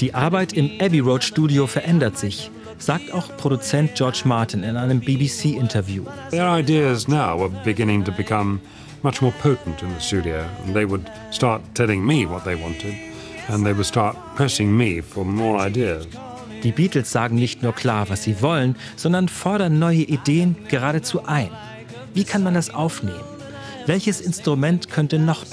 Die Arbeit im Abbey Road Studio verändert sich, sagt auch Produzent George Martin in einem BBC-Interview. Their ideas now are beginning to become much more potent in the studio, and they would start telling me what they wanted, and they would start pressing me for more ideas. Die Beatles sagen nicht nur klar, was sie wollen, sondern fordern neue Ideen geradezu ein. Wie kann man das aufnehmen? Welches Instrument könnte noch